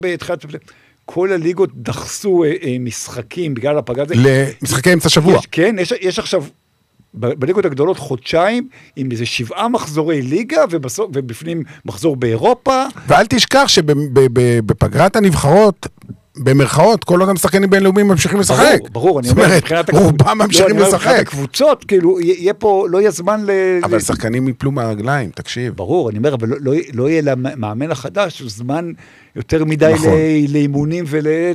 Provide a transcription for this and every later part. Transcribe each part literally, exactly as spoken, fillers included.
בתחילת כל הליגות דחסו משחקים בגלל הפגרה. למשחקי אמצע שבוע. כן, יש עכשיו בליגות הגדולות חודשיים עם איזה שבעה מחזורי ליגה ובפנים מחזור באירופה. ואל תשכח שבפגרת הנבחרות במרכאות, כל אותם שחקנים בינלאומיים ממשיכים לשחק. ברור, אני אומר, מבחינת רובם ממשיכים לשחק. הקבוצות, כאילו, יהיה פה, לא יהיה זמן ל... אבל שחקנים יפלו מהרגליים, תקשיב. ברור, אני אומר, אבל לא יהיה למאמן החדש זמן יותר מדי לאימונים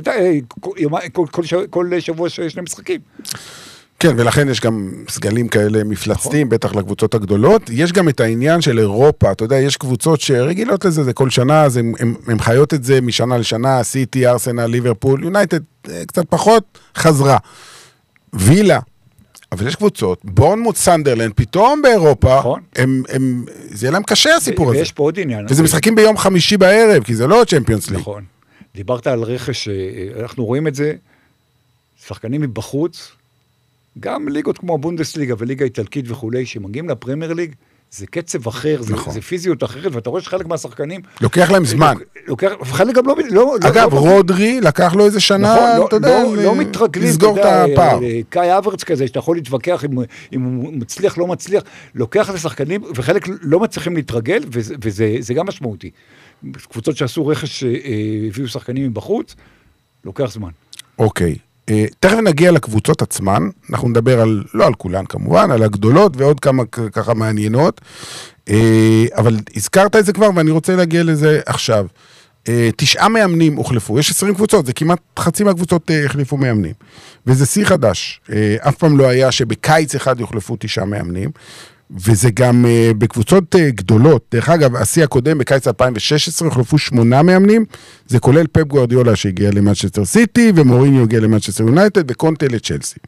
וכל שבוע שני משחקים. כן, ולכן יש גם סגלים כאלה מפלצתיים, בטח לקבוצות הגדולות. יש גם את העניין של אירופה, אתה יודע, יש קבוצות שרגילות לזה, זה כל שנה, אז הם, הם, הם חיות את זה משנה לשנה, סיטי, ארסנל, ליברפול, יונייטד, קצת פחות, חזרה. וילה, אבל יש קבוצות, בורנמוט, סנדרלנד, פתאום באירופה, נכון. הם, הם, זה יהיה להם קשה הסיפור הזה. ויש פה עוד עניין. וזה משחקים ביום חמישי בערב, כי זה לא צ'מפיונס ליג. נכון. דיברת על רכש, אנחנו רואים את זה, שחקנים מבחוץ, גם ליגות כמו הבונדסליגה וליגה איטלקית וכולי, שמגיעים לפרמייר ליג, זה קצב אחר, נכון. זה, זה פיזיות אחרת, ואתה רואה שחלק מהשחקנים... לוקח להם זמן. לוקח, חלק גם לא... לא אגב, לא, רודרי לא, לקח לו איזה שנה, נכון, אתה יודע, לא, לא מתרגלים, לסגור את הפער. קאי אברץ כזה, שאתה יכול להתווכח אם, אם הוא מצליח, לא מצליח, לוקח לשחקנים, וחלק לא מצליחים להתרגל, וזה, וזה זה גם משמעותי. קבוצות שעשו רכש, הביאו שחקנים מבחוץ, לוקח זמן. אוקיי. תכף נגיע לקבוצות עצמן, אנחנו נדבר על, לא על כולן כמובן, על הגדולות ועוד כמה ככה מעניינות, אבל הזכרת את זה כבר ואני רוצה להגיע לזה עכשיו. תשעה מאמנים הוחלפו, יש עשרים קבוצות, זה כמעט חצי מהקבוצות החליפו מאמנים, וזה שיא חדש, אף פעם לא היה שבקיץ אחד יוחלפו תשעה מאמנים, וזה גם uh, בקבוצות uh, גדולות. דרך אגב, השיא הקודם בקיץ אלפיים ושש עשרה הוחלפו שמונה מאמנים, זה כולל פפ גוארדיולה שהגיע למנצ'סטר סיטי, ומוריניו הגיע למנצ'סטר יונייטד, וקונטה לצ'לסי.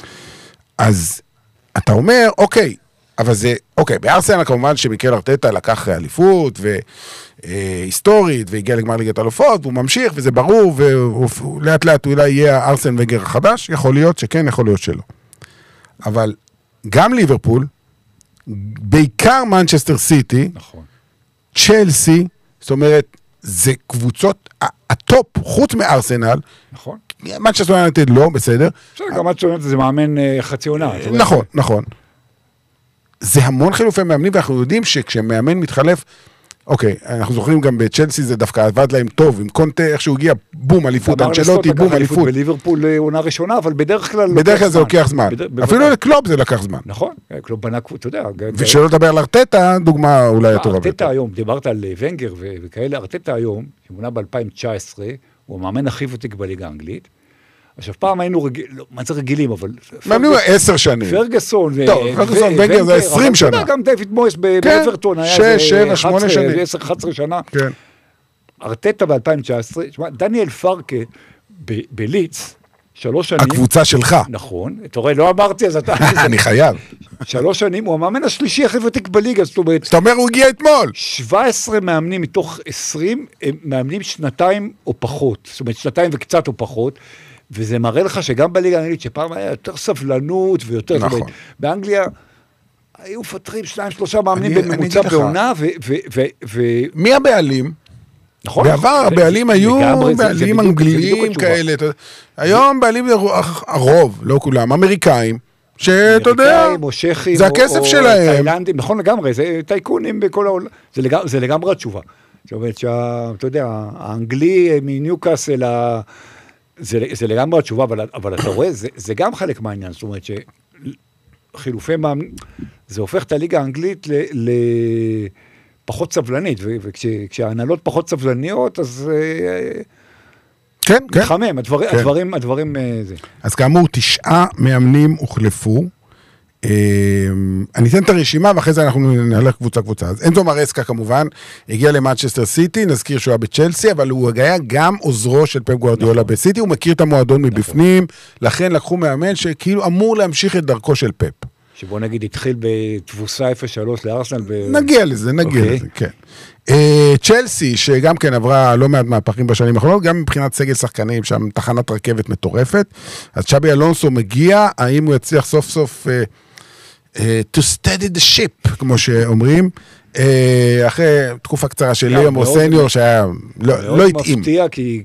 אז אתה אומר, אוקיי, אבל זה, אוקיי, בארסנל כמובן שמיקל ארטטה לקח אליפות, והיסטורית, והגיע לגמר ליגת האלופות, והוא ממשיך, וזה ברור, ולאט לאט אולי יהיה הארסן וגר החדש, יכול להיות שכן, יכול להיות שלא. אבל גם ליברפול, בעיקר מנצ'סטר סיטי, נכון. צ'לסי, זאת אומרת, זה קבוצות הטופ, חוץ מארסנל, נכון. מנצ'סטר יונייטד לא, בסדר. בסדר, גם מנצ'סטר יונייטד זה מאמן חצי עונה. נכון, נכון. זה המון חילופי מאמנים, ואנחנו יודעים שכשמאמן מתחלף, אוקיי, אנחנו זוכרים גם בצ'לסי זה דווקא עבד להם טוב, עם קונטה, איך שהוא הגיע, בום, אליפות, אנצ'לוטי, בום, אליפות. בליברפול עונה ראשונה, אבל בדרך כלל... בדרך כלל זה לוקח זמן. אפילו לקלופ זה לקח זמן. נכון, קלופ בנה, אתה יודע... ושלא לדבר על ארטטה, דוגמה אולי יותר. ארטטה היום, דיברת על ונגר וכאלה, ארטטה היום, שמונה ב-אלפיים תשע עשרה, הוא המאמן הכי ותיק בליגה האנגלית. עכשיו, פעם היינו רגילים, מה זה רגילים, אבל... מאמנים עשר שנים. פרגסון. טוב, פרגסון, ונגר זה עשרים שנה. גם דיוויד מויס באברטון היה... שש, שבע, שמונה שנים. עשר, אחת עשרה שנה. כן. ארטטה ב-אלפיים תשע עשרה, דניאל פרקה בליץ, שלוש שנים... הקבוצה שלך. נכון. אתה רואה, לא אמרתי, אז אתה... אני חייב. שלוש שנים, הוא המאמן השלישי הכי ותיק בליגה, זאת אומרת... אתה אומר, הוא הגיע אתמול. שבע עשרה מאמנים מתוך עשרים, הם מאמנים שנתיים או פחות. זאת אומרת, שנתיים וקצת או פחות. וזה מראה לך שגם בליגה האנגלית, שפעם היה יותר סבלנות ויותר... נכון. באנגליה היו פתרים שניים, שלושה מאמנים בממוצע בעונה, ו... מי הבעלים? נכון. בעבר הבעלים היו בעלים אנגליים כאלה. היום בעלים הרוב, לא כולם, אמריקאים, שאתה יודע, זה הכסף שלהם. תאילנדים, נכון לגמרי, זה טייקונים בכל העולם. זה לגמרי התשובה. זאת אומרת שאתה יודע, האנגלי מניוקאסל, זה, זה לגמרי התשובה, אבל, אבל אתה רואה, זה, זה גם חלק מהעניין, זאת אומרת שחילופי מאמנים, זה הופך את הליגה האנגלית לפחות סבלנית, וכשההנהלות פחות סבלניות, אז כן, כן. מחמם, הדברים, כן. הדברים, הדברים, זה. אז כאמור, תשעה מאמנים הוחלפו, אני אתן את הרשימה, ואחרי זה אנחנו נלך קבוצה קבוצה. אז אנזו מרסקה כמובן, הגיע למנצ'סטר סיטי, נזכיר שהוא היה בצ'לסי, אבל הוא היה גם עוזרו של פפ גוארדיולה בסיטי, הוא מכיר את המועדון מבפנים, לכן לקחו מאמן שכאילו אמור להמשיך את דרכו של פפ. שבוא נגיד התחיל בתבוסה אפס שלוש לארסנל. נגיע לזה, נגיע לזה, כן. צ'לסי, שגם כן עברה לא מעט מהפכים בשנים האחרונות, גם מבחינת סגל שחקנים, שם תחנת רכבת מטורפת, אז צ'אבי אלונסו מגיע, האם הוא יצליח סוף סוף to steady the ship, כמו שאומרים, אחרי תקופה קצרה של ליאם או סניור, שהיה לא התאים. מאוד מפתיע, כי